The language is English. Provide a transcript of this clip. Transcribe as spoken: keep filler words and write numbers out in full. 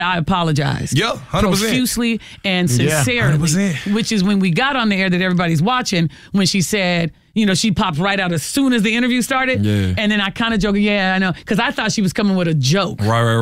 I apologized. Yeah, one hundred percent. Profusely and Yeah, sincerely. one hundred percent. Which is when we got on the air that everybody's watching, when she said, you know, she popped right out as soon as the interview started. Yeah. And then I kind of joked, yeah, I know. Because I thought she was coming with a joke. Right, right,